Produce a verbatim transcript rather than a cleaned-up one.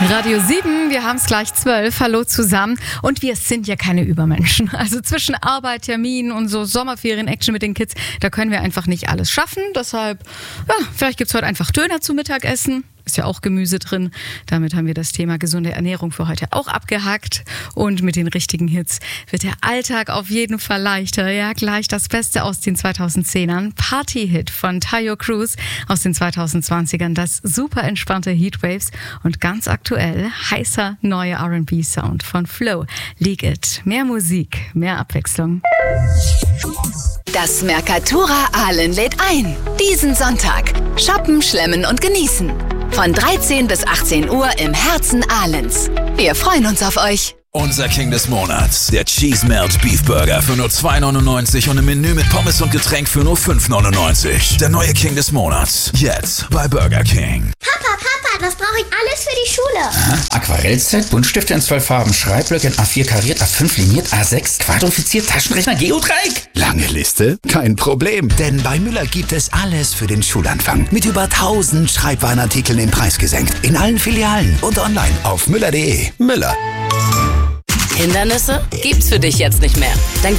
Radio sieben, wir haben es gleich zwölf. Hallo zusammen. Und wir sind ja keine Übermenschen. Also zwischen Arbeit, Termin und so Sommerferien-Action mit den Kids, da können wir einfach nicht alles schaffen. Deshalb, ja, vielleicht gibt's heute einfach Döner zum Mittagessen. Ist ja auch Gemüse drin. Damit haben wir das Thema gesunde Ernährung für heute auch abgehakt. Und mit den richtigen Hits wird der Alltag auf jeden Fall leichter. Ja, gleich das Beste aus den zweitausendzehnern. Party-Hit von Taio Cruz aus den zweitausendzwanzigern. Das super entspannte Heatwaves. Und ganz aktuell heißer neuer R and B-Sound von Flow. League It. Mehr Musik, mehr Abwechslung. Das Mercatura Aalen lädt ein. Diesen Sonntag. Shoppen, schlemmen und genießen. Von dreizehn bis achtzehn Uhr im Herzen Ahlens. Wir freuen uns auf euch. Unser King des Monats, der Cheese Melt Beef Burger für nur zwei neunundneunzig und ein Menü mit Pommes und Getränk für nur fünf neunundneunzig. Der neue King des Monats, jetzt bei Burger King. Papa, Papa, das brauche ich alles für die Schule. Aha. Aquarellset, Buntstifte in zwölf Farben, Schreibblöcke in A vier kariert, A fünf liniert, A sechs quadrifiziert, Taschenrechner, Geodreieck. Lange Liste? Kein Problem, denn bei Müller gibt es alles für den Schulanfang. Mit über tausend Schreibwarenartikeln den Preis gesenkt. In allen Filialen und online auf müller punkt de. Müller. Hindernisse gibt's für dich jetzt nicht mehr. Dann geh